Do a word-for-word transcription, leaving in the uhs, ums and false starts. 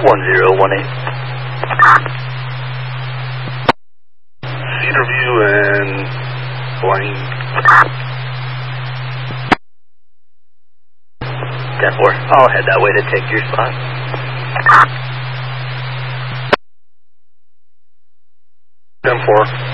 one zero one eight. Cedarview and Blaine. ten four. I'll head that way to take your spot. ten four.